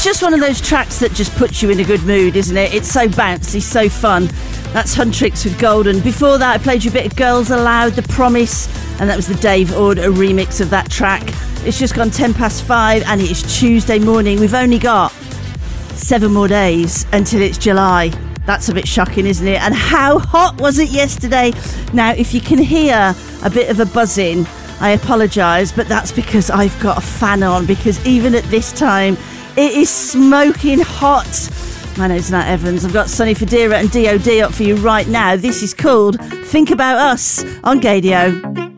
just one of those tracks that just puts you in a good mood, isn't it? It's so bouncy, so fun. That's Huntrix with Golden. Before that, I played you a bit of Girls Aloud, The Promise, and that was the Dave Order remix of that track. It's just gone 5:10, and it is Tuesday morning. We've only got 7 more days until it's July. That's a bit shocking, isn't it? And how hot was it yesterday? Now, if you can hear a bit of a buzzing, I apologise, but that's because I've got a fan on, because even at this time, it is smoking hot. My name's Nat Evans. I've got Sonny Fodera and DOD up for you right now. This is called Think About Us on Gadio.